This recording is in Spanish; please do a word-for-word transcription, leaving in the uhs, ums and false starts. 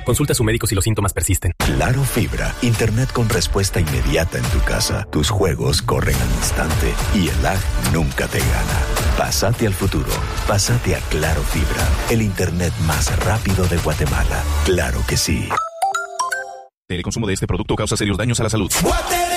Consulta a su médico si los síntomas persisten. Claro Fibra, internet con respuesta inmediata en tu casa. Tus juegos corren al instante y el lag nunca te gana. Pásate al futuro. Pásate a Claro Fibra, el internet más rápido de Guatemala. Claro que sí. El consumo de este producto causa serios daños a la salud.